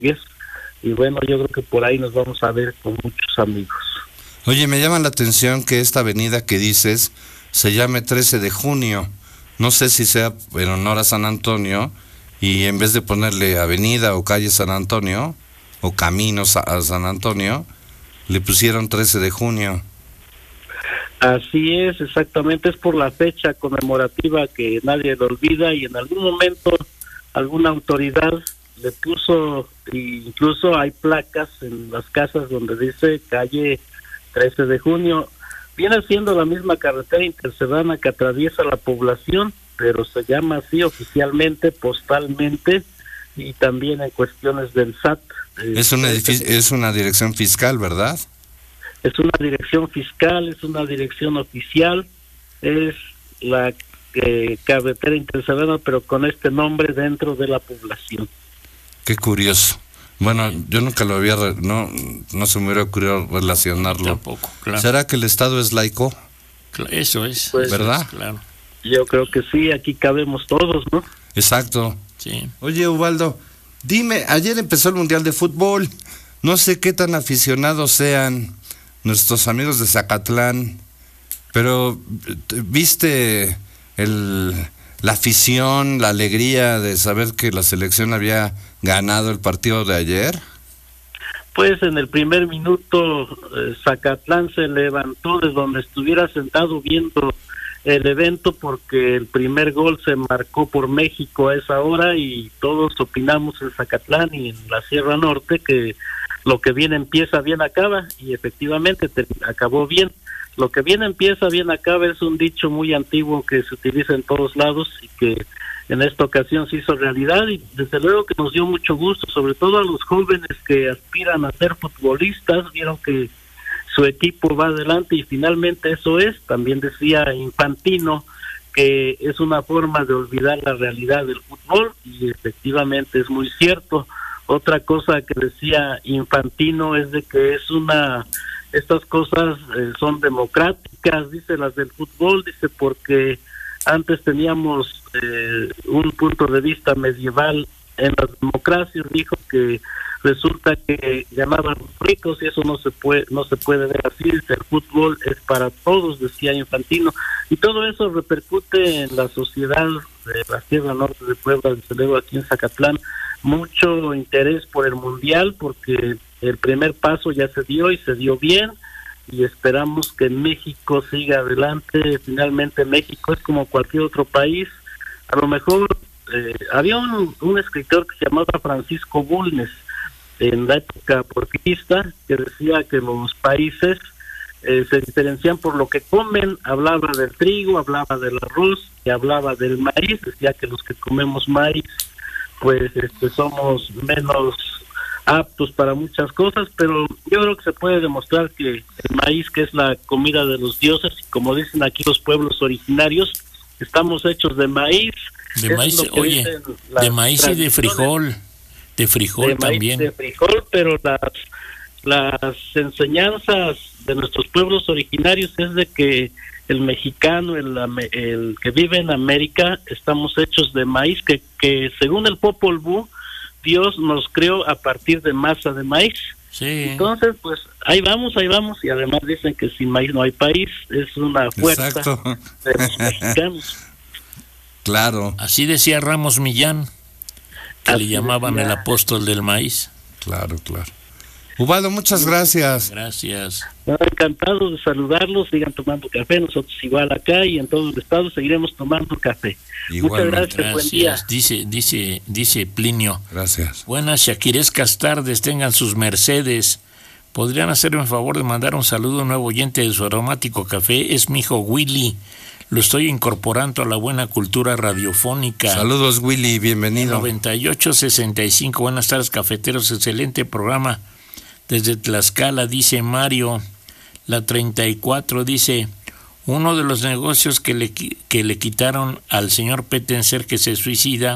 y bueno, yo creo que por ahí nos vamos a ver con muchos amigos. Oye, me llama la atención que esta avenida que dices se llame 13 de junio. No sé si sea en honor a San Antonio y en vez de ponerle avenida o calle San Antonio o caminos a San Antonio, le pusieron 13 de junio. Así es, exactamente, es por la fecha conmemorativa que nadie lo olvida y en algún momento alguna autoridad le puso, incluso hay placas en las casas donde dice calle 13 de junio. Viene siendo la misma carretera intercedana que atraviesa la población, pero se llama así oficialmente, postalmente y también en cuestiones del SAT. Es una dirección fiscal, ¿verdad? Es una dirección fiscal, es una dirección oficial, es la carretera intercedana, pero con este nombre dentro de la población. Qué curioso. Bueno, yo nunca lo había, no se me hubiera ocurrido relacionarlo. Tampoco, claro. ¿Será que el Estado es laico? Eso es, pues, ¿verdad? Claro. Yo creo que sí, aquí cabemos todos, ¿no? Exacto. Sí. Oye, Ubaldo, dime, ayer empezó el Mundial de Fútbol, no sé qué tan aficionados sean nuestros amigos de Zacatlán, pero ¿viste la afición, la alegría de saber que la selección había ganado el partido de ayer? Pues en el primer minuto Zacatlán se levantó de donde estuviera sentado viendo el evento porque el primer gol se marcó por México a esa hora y todos opinamos en Zacatlán y en la Sierra Norte que lo que bien empieza, bien acaba, y efectivamente acabó bien. Lo que bien empieza, bien acaba es un dicho muy antiguo que se utiliza en todos lados y que en esta ocasión se hizo realidad y desde luego que nos dio mucho gusto, sobre todo a los jóvenes que aspiran a ser futbolistas, vieron que su equipo va adelante y finalmente eso es. También decía Infantino que es una forma de olvidar la realidad del fútbol y efectivamente es muy cierto. Otra cosa que decía Infantino es de que estas cosas son democráticas, dice, las del fútbol, dice, porque antes teníamos un punto de vista medieval en las democracias, dijo que resulta que ganaban los ricos y eso no se puede ver así, dice, el fútbol es para todos, decía Infantino, y todo eso repercute en la sociedad de la Sierra Norte de Puebla, desde luego aquí en Zacatlán, mucho interés por el Mundial porque el primer paso ya se dio y se dio bien y esperamos que México siga adelante. Finalmente México es como cualquier otro país, a lo mejor había un escritor que se llamaba Francisco Bulnes en la época porfirista que decía que los países se diferencian por lo que comen, hablaba del trigo, hablaba del arroz y hablaba del maíz, decía que los que comemos maíz pues somos menos aptos para muchas cosas, pero yo creo que se puede demostrar que el maíz, que es la comida de los dioses, y como dicen aquí los pueblos originarios, estamos hechos de maíz. De maíz, oye, de maíz y de frijol también. De frijol, pero las enseñanzas de nuestros pueblos originarios es de que el mexicano, el que vive en América, estamos hechos de maíz, que según el Popol Vuh, Dios nos creó a partir de masa de maíz. Sí. Entonces, pues ahí vamos, y además dicen que sin maíz no hay país, es una fuerza. Exacto. De los mexicanos. Claro. Así decía Ramos Millán, que Así le llamaban decía. el apóstol del maíz. Claro. Ubaldo, muchas gracias. Gracias. Encantado de saludarlos, sigan tomando café, nosotros igual acá y en todo el estado seguiremos tomando café. Igualmente. Muchas gracias, buen día. Dice Plinio. Gracias. Buenas shakirescas tardes, tengan sus mercedes. ¿Podrían hacerme el favor de mandar un saludo a un nuevo oyente de su aromático café? Es mi hijo Willy. Lo estoy incorporando a la buena cultura radiofónica. Saludos, Willy, bienvenido. 9865, buenas tardes, cafeteros, excelente programa. Desde Tlaxcala, dice Mario. La 34 dice, uno de los negocios que le quitaron al señor Pettenser que se suicida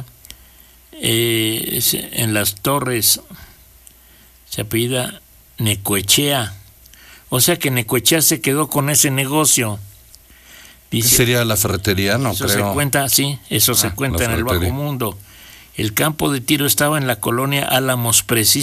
en Las Torres, se apellida Necoechea. O sea que Necoechea se quedó con ese negocio. Dice, ¿sería la ferretería? No eso creo. se cuenta, sí, eso se cuenta en el bajo mundo. El campo de tiro estaba en la colonia Álamos, precisamente